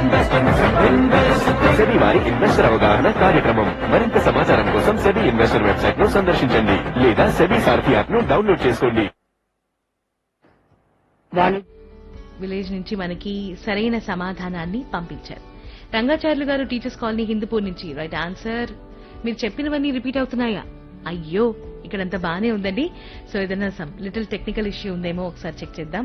SEBI వారి investor అవగాహన కార్యక్రమం. మరింత సమాచారం కోసం సెబీ ఇన్వెస్టర్ వెబ్సైట్ ను సందర్శించండి లేదా సెబీ సారథి యాప్ ను డౌన్లోడ్ చేసుకోండి. విలేజ్ నుంచి మనకి సరైన సమాధానాన్ని పంపించారు. రంగాచార్యులు గారు టీచర్స్ కాలనీ హిందూపూర్ నుంచి రైట్ ఆన్సర్. మీరు చెప్పినవన్నీ రిపీట్ అవుతున్నాయా? అయ్యో, ఇక్కడంతా బానే ఉందండి. సో ఏదైనా లిటిల్ టెక్నికల్ ఇష్యూ ఉందేమో ఒకసారి చెక్ చేద్దాం.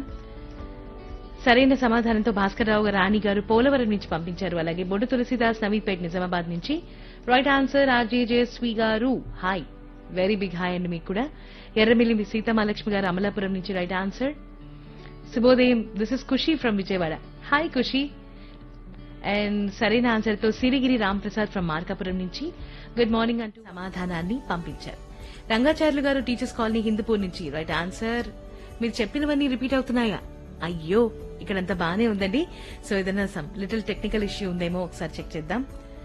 సరైన సమాధానంతో భాస్కర్ రావు గారు రాణి గారు పోలవరం నుంచి పంపించారు. అలాగే బొడ్డు తులసిదాస్ నవీపేట్ నిజామాబాద్ నుంచి రైట్ ఆన్సర్. ఆర్జేజేఎస్వి గారు హాయ్, వెరీ బిగ్ హాయ్ అండి మీకు కూడా. ఎర్రమిల్లి సీతామహాలక్ష్మి గారు అమలాపురం నుంచి రైట్ ఆన్సర్. శుభోదయం, this is Kushi from Vijayawada. Hi Kushi. And సరైన ఆన్సర్ తో సిరిగిరి రాంప్రసాద్ ఫ్రమ్ మార్కాపురం నుంచి గుడ్ మార్నింగ్ అంటూ సమాధానాన్ని పంపించారు. రంగాచార్యులు గారు టీచర్స్ కాలనీ హిందూపూర్ నుంచి రైట్ ఆన్సర్. మీరు చెప్పినవన్నీ రిపీట్ అవుతున్నాయా? అయ్యో, ఇక్కడంతా బానే ఉందండి. సో ఏదైనా లిటిల్ టెక్నికల్ ఇష్యూ ఉందేమో ఒకసారి చెక్ చేద్దాం.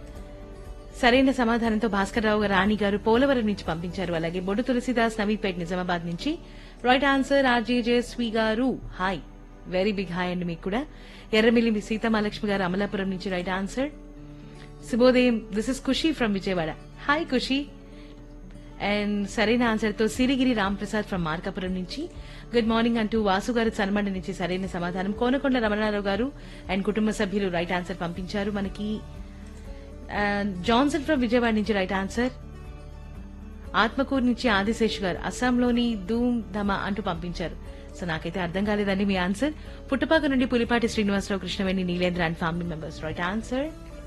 సరైన సమాధానంతో భాస్కర్ రావు గారు రాణి గారు పోలవరం నుంచి పంపించారు. అలాగే బొడ్డు తులసిదాస్ నవీపేట్ నిజామాబాద్ నుంచి రైట్ ఆన్సర్. ఆర్జేజేఎస్వి గారు హాయ్, వెరీ బిగ్ హాయ్ అండి మీకు కూడా. ఎర్రమిల్లి సీతామహాలక్ష్మి గారు అమలాపురం నుంచి రైట్ ఆన్సర్. శుభోదయం, this is Kushi from Vijayawada. Hi Kushi. And సరైన ఆన్సర్ తో సిరిగిరి రాంప్రసాద్ ఫ్రమ్ మార్కాపురం నుంచి గుడ్ మార్నింగ్ అంటూ వాసు గారు సన్మండ నుంచి సరైన సమాధానం. కోనకొండ రమణారావు గారు అండ్ కుటుంబ సభ్యులు రైట్ ఆన్సర్ పంపించారు. మనకి జాన్సన్ ఫ్రమ్ విజయవాడ నుంచి రైట్ ఆన్సర్. ఆత్మకూరు నుంచి ఆదిశేష్ గారు అస్సాంలోని ధూమ్ ధమా అంటూ పంపించారు. సో నాకైతే అర్థం కాలేదండి మీ ఆన్సర్. పుట్టపాక నుండి Pulipati Srinivasarao, Krishnaveni, Neelendra and family members right answer.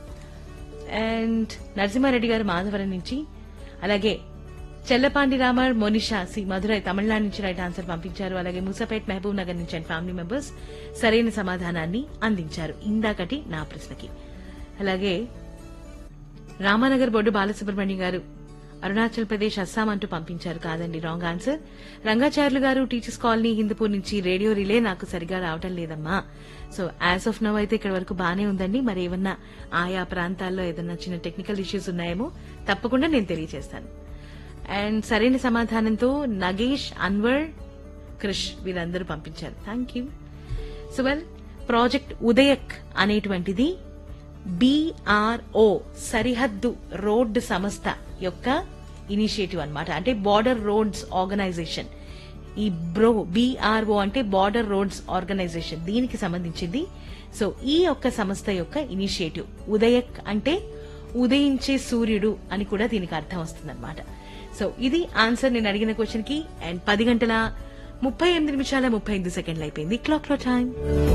And Narasimha Reddy గారు మాధవరం నుంచి, అలాగే చెల్లపాండి రామర్, మోనిషా సి మధురై తమిళనాడు నుంచి రైట్ ఆన్సర్ పంపించారు. అలాగే మూసాపేట్ మహబూబ్ నగర్ నుంచి అండ్ ఫ్యామిలీ మెంబర్స్ సరైన సమాధానాన్ని అందించారు ఇందాకటి నా ప్రశ్నకి. అలాగే రామానగర్ బొడ్డు బాలసుబ్రహ్మణ్యం గారు అరుణాచల్ ప్రదేశ్ అస్సాం అంటూ పంపించారు. కాదండి, రాంగ్ ఆన్సర్. రంగాచార్యులు గారు టీచర్స్ కాలనీ హిందూపూర్ నుంచి రేడియో రిలే నాకు సరిగా రావటం లేదమ్మా. సో యాజ్ ఆఫ్ నవ్ అయితే ఇక్కడ వరకు బానే ఉందండి. మరి ఏమన్నా ఆయా ప్రాంతాల్లో ఏదన్నా చిన్న టెక్నికల్ ఇష్యూస్ ఉన్నాయేమో తప్పకుండా నేను తెలియజేస్తాను. అండ్ సరైన సమాధానంతో నగేష్, అన్వర్, క్రిష్ వీరందరూ పంపించారు. Thank you. So well, project ఉదయక్ అనేటువంటిది BRO సరిహద్దు రోడ్డు సంస్థ యొక్క ఇనిషియేటివ్ అన్నమాట. అంటే బార్డర్ రోడ్స్ ఆర్గనైజేషన్. ఈ BRO అంటే బార్డర్ రోడ్స్ ఆర్గనైజేషన్, దీనికి సంబంధించింది. సో ఈ యొక్క సంస్థ యొక్క ఇనిషియేటివ్. ఉదయక్ అంటే ఉదయించే సూర్యుడు అని కూడా దీనికి అర్థం వస్తుందన్నమాట. సో ఇది ఆన్సర్ నేను అడిగిన క్వశ్చన్ కి. అండ్ 10:38:35 అయిపోయింది క్లాక్ లో time.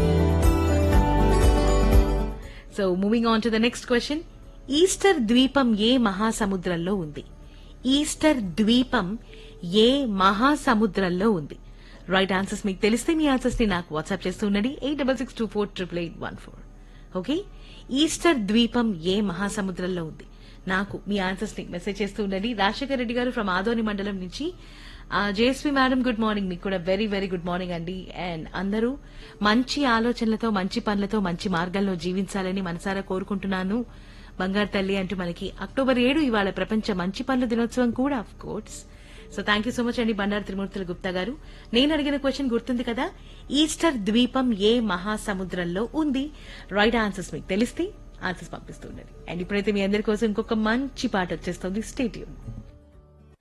So moving on to the next question. Easter ద్వీపం ఏ మహాసముద్రంలో ఉంది? ఈస్టర్ ద్వీపం ఏ మహాసముద్రంలో ఉంది? రైట్ ఆన్సర్స్ మీకు తెలిస్తే మీ ఆన్సర్స్ ని నాకు వాట్సాప్ చేస్తూ ఉండండి 8662488814. ఓకే, ఈస్టర్ ద్వీపం ఏ మహాసముద్రంలో ఉంది? నాకు మీ ఆన్సర్స్ ని మెసేజ్ చేస్తూ ఉండండి. రాజశేఖర్ రెడ్డి గారు ఫ్రమ్ ఆదోని మండలం నుంచి. జయశ్రీ మేడం గుడ్ మార్నింగ్, మీకు కూడా వెరీ వెరీ గుడ్ మార్నింగ్ అండి. అండ్ అందరూ మంచి ఆలోచనలతో, మంచి పనులతో, మంచి మార్గంలో జీవించాలని మనసారా కోరుకుంటున్నాను బంగారు తల్లి అంటూ మనకి అక్టోబర్ 7 ఇవాళ ప్రపంచ మంచి పనుల దినోత్సవం కూడా of course. So thank you so much అండి బండారు త్రిమూర్తుల గుప్తా గారు. నేను అడిగిన క్వశ్చన్ గుర్తుంది కదా, ఈస్టర్ ద్వీపం ఏ మహాసముద్రంలో ఉంది? రైట్ ఆన్సర్స్ మీకు తెలిస్తే ఆన్సర్స్ పంపిస్తూ ఉండండి. అండ్ ఇప్పుడైతే మీ అందరి కోసం ఇంకొక మంచి పాట వచ్చేస్తుంది. Stay tune.